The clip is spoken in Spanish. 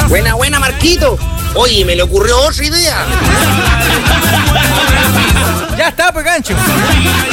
Buena, Marquito. Oye, me le ocurrió otra idea. Ya está, pues, gancho.